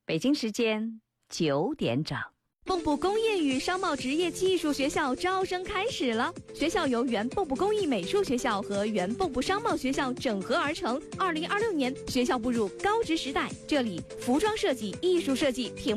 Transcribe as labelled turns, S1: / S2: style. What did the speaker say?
S1: 北京时间9点整。
S2: 蚌埠工业与商贸职业技术学校招生开始了。学校由原蚌埠工艺美术学校和原蚌埠商贸学校整合而成。2026年，学校步入高职时代，这里服装设计、艺术设计、